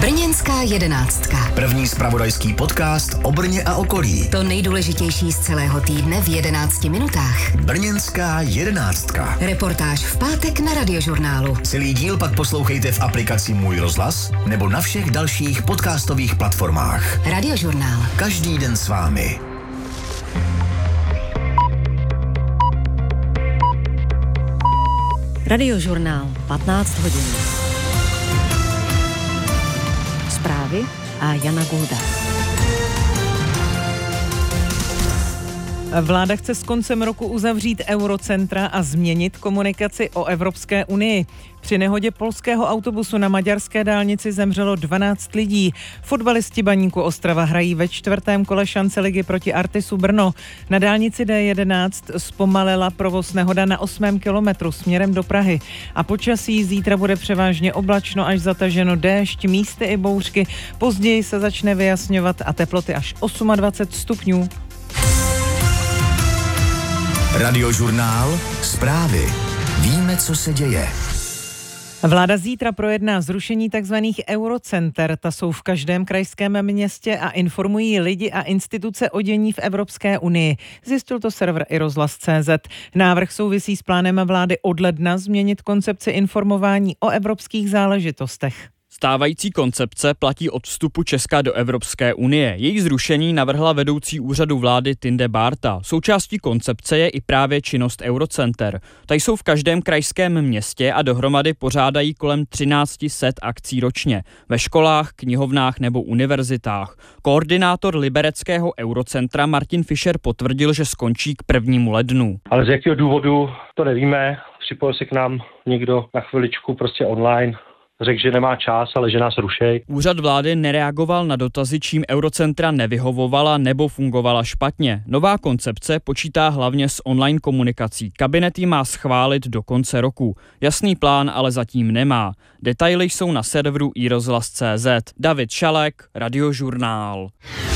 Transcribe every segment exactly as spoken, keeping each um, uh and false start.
Brněnská jedenáctka. První zpravodajský podcast o Brně a okolí. To nejdůležitější z celého týdne v jedenácti minutách. Brněnská jedenáctka. Reportáž v pátek na Radiožurnálu. Celý díl pak poslouchejte v aplikaci Můj rozhlas nebo na všech dalších podcastových platformách. Radiožurnál. Každý den s vámi. Radiožurnál, patnáct hodin. Zprávy a Jana Gulda. Vláda chce s koncem roku uzavřít eurocentra a změnit komunikaci o Evropské unii. Při nehodě polského autobusu na maďarské dálnici zemřelo dvanáct lidí. Fotbalisti Baníku Ostrava hrají ve čtvrtém kole šance ligy proti Artisu Brno. Na dálnici D jedenáct zpomalila provoz nehoda na osmém kilometru směrem do Prahy. A počasí zítra bude převážně oblačno až zataženo déšť, místy i bouřky. Později se začne vyjasňovat a teploty až dvacet osm stupňů. Radiožurnál, zprávy. Víme, co se děje. Vláda zítra projedná zrušení tzv. Eurocenter. Ta jsou v každém krajském městě a informují lidi a instituce o dění v Evropské unii. Zjistil to server i rozhlas tečka cé zet. Návrh souvisí s plánem vlády od ledna změnit koncepci informování o evropských záležitostech. Stávající koncepce platí od vstupu Česka do Evropské unie. Její zrušení navrhla vedoucí úřadu vlády Tinde Bárta. Součástí koncepce je i právě činnost Eurocenter. Ta jsou v každém krajském městě a dohromady pořádají kolem třináct set akcí ročně. Ve školách, knihovnách nebo univerzitách. Koordinátor libereckého Eurocentra Martin Fischer potvrdil, že skončí k prvnímu lednu. Ale z jakého důvodu, to nevíme. Připojil se k nám někdo na chviličku prostě online. Řekl, že nemá čas, ale že nás rušej. Úřad vlády nereagoval na dotazy, čím Eurocentra nevyhovovala nebo fungovala špatně. Nová koncepce počítá hlavně s online komunikací. Kabinet ji má schválit do konce roku. Jasný plán ale zatím nemá. Detaily jsou na serveru i rozhlas tečka cé zet. David Šalek, Radiožurnál.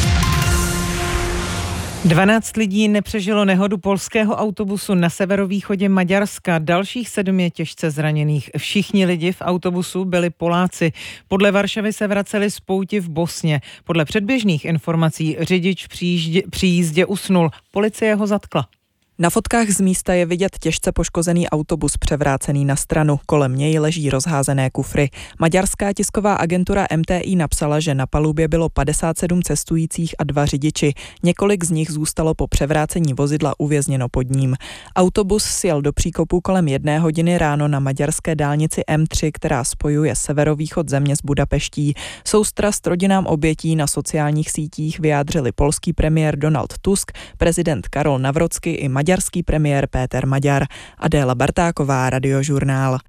dvanáct lidí nepřežilo nehodu polského autobusu na severovýchodě Maďarska. Dalších sedm je těžce zraněných. Všichni lidi v autobusu byli Poláci. Podle Varšavy se vraceli z pouti v Bosně. Podle předběžných informací řidič při jízdě usnul. Policie ho zatkla. Na fotkách z místa je vidět těžce poškozený autobus převrácený na stranu. Kolem něj leží rozházené kufry. Maďarská tisková agentura em té í napsala, že na palubě bylo padesát sedm cestujících a dva řidiči. Několik z nich zůstalo po převrácení vozidla uvězněno pod ním. Autobus sjel do příkopu kolem jedné hodiny ráno na maďarské dálnici em tři, která spojuje severovýchod země s Budapeští. Soustrast rodinám obětí na sociálních sítích vyjádřili polský premiér Donald Tusk, prezident Karol Nawrocki i maďarský premiér Péter Maďar. Adéla Bartáková, Radiožurnál.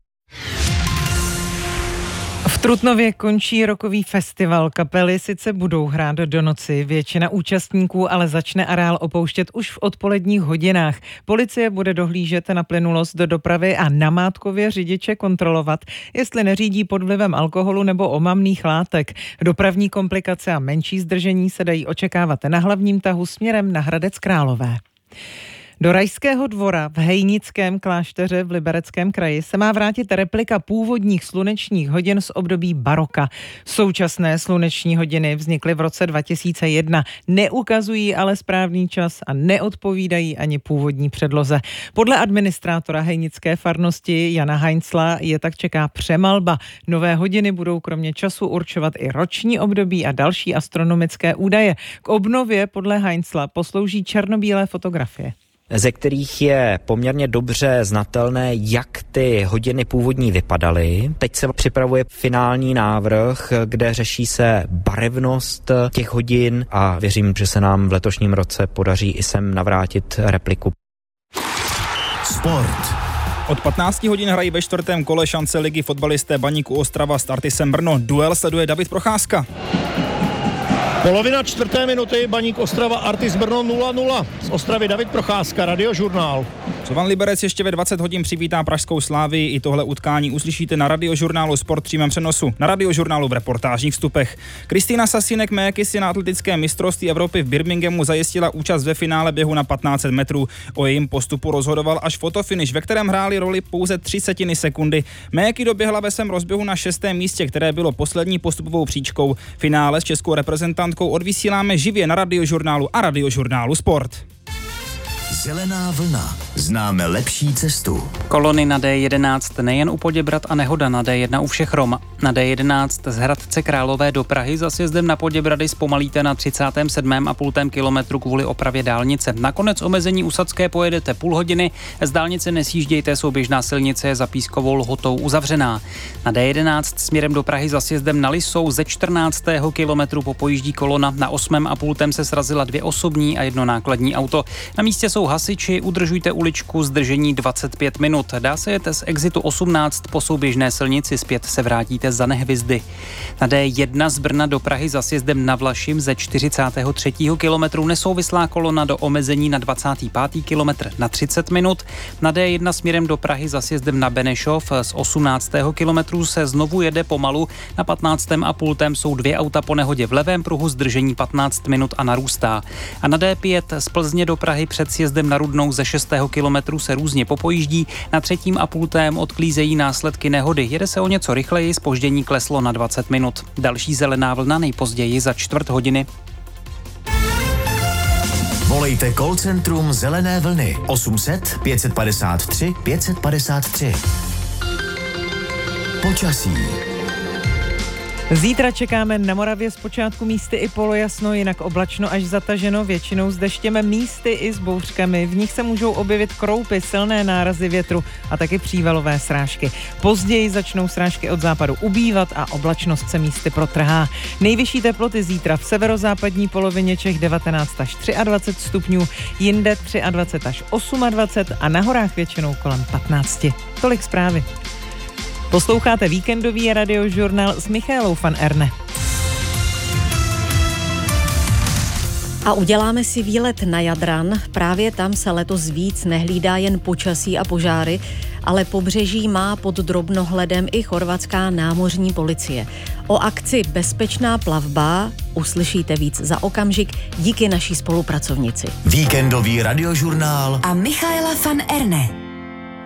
V Trutnově končí rokový festival. Kapely sice budou hrát do noci, většina účastníků ale začne areál opouštět už v odpoledních hodinách. Policie bude dohlížet na plynulost do dopravy a namátkově řidiče kontrolovat, jestli neřídí pod vlivem alkoholu nebo omamných látek. Dopravní komplikace a menší zdržení se dají očekávat na hlavním tahu směrem na Hradec Králové. Do Rajského dvora v Hejnickém klášteře v Libereckém kraji se má vrátit replika původních slunečních hodin z období baroka. Současné sluneční hodiny vznikly v roce dva tisíce jedna, neukazují ale správný čas a neodpovídají ani původní předloze. Podle administrátora hejnické farnosti Jana Heinzla je tak čeká přemalba. Nové hodiny budou kromě času určovat i roční období a další astronomické údaje. K obnově podle Heinzla poslouží černobílé fotografie, ze kterých je poměrně dobře znatelné, jak ty hodiny původní vypadaly. Teď se připravuje finální návrh, kde řeší se barevnost těch hodin a věřím, že se nám v letošním roce podaří i sem navrátit repliku. Sport. Od patnácti hodin hrají ve čtvrtém kole šance ligy fotbalisté Baníku Ostrava s Artisem Brno. Duel sleduje David Procházka. Polovina čtvrté minuty, Baník Ostrava Artis Brno nula nula. Z Ostravy David Procházka, Radiožurnál. Slovan Liberec ještě ve dvacet hodin přivítá pražskou Slávii. I tohle utkání uslyšíte na Radiožurnálu Sport přímém přenosu, na Radiožurnálu v reportážních vstupech. Kristýna Sasinek-Méky si na atletickém mistrovství Evropy v Birminghamu zajistila účast ve finále běhu na patnáct set metrů. O jejím postupu rozhodoval až fotofinish, ve kterém hrály roli pouze tři setiny sekundy. Méky doběhla ve svém rozběhu na šestém místě, které bylo poslední postupovou příčkou. Finále s českou reprezentantkou odvysíláme živě na Radiožurnálu a Radiožurnálu Sport. Zelená vlna. Známe lepší cestu. Kolony na D jedenáct nejen u Poděbrad a nehoda na D jedna u všech Rom. Na D jedenáct z Hradce Králové do Prahy za sjezdem na Poděbrady zpomalíte na třicátém sedmém a půl kilometru kvůli opravě dálnice. Nakonec omezení u Sadské pojedete půl hodiny, z dálnice nesjíždějte, souběžná silnice je za Pískovou Lhotou uzavřená. Na D jedenáct směrem do Prahy za sjezdem na Lisou ze čtrnáctého kilometru popojíždí kolona, na osmém a půl se srazila dvě osobní a jedno nákladní auto. Na místě jsou hasiči, udržujte uličku, zdržení dvacet pět minut. Dá se jet z exitu osmnáct po souběžné silnici, zpět se vrátíte za Nehvizdy. Na D jedna z Brna do Prahy za sjezdem na Vlašim ze čtyřicátého třetího kilometru nesouvislá kolona do omezení na dvacátý pátý kilometr na třicet minut. Na D jedna směrem do Prahy za sjezdem na Benešov z osmnáctého kilometru se znovu jede pomalu. Na patnáctém a půl jsou dvě auta po nehodě v levém pruhu, zdržení patnáct minut a narůstá. A na D pět z Plzně do Prahy před sjezdem na Rudnou ze šestého kilometru se různě popojíždí, na třetím a půltém odklízejí následky nehody. Jede se o něco rychleji, zpoždění kleslo na dvacet minut. Další zelená vlna nejpozději za čtvrt hodiny. Volejte call centrum Zelené vlny osm set pět padesát tři pět padesát tři. Počasí. Zítra čekáme na Moravě zpočátku místy i polojasno, jinak oblačno až zataženo, většinou s deštěm, místy i s bouřkami. V nich se můžou objevit kroupy, silné nárazy větru a taky přívalové srážky. Později začnou srážky od západu ubývat a oblačnost se místy protrhá. Nejvyšší teploty zítra v severozápadní polovině Čech devatenáct až dvacet tři stupňů, jinde dvacet tři až dvacet osm a na horách většinou kolem patnáct. Tolik zprávy. Posloucháte víkendový radiožurnál s Michaelou van Erne. A uděláme si výlet na Jadran. Právě tam se letos víc nehlídá jen počasí a požáry, ale pobřeží má pod drobnohledem i chorvatská námořní policie. O akci Bezpečná plavba uslyšíte víc za okamžik díky naší spolupracovnici. Víkendový radiožurnál a Michaela van Erne.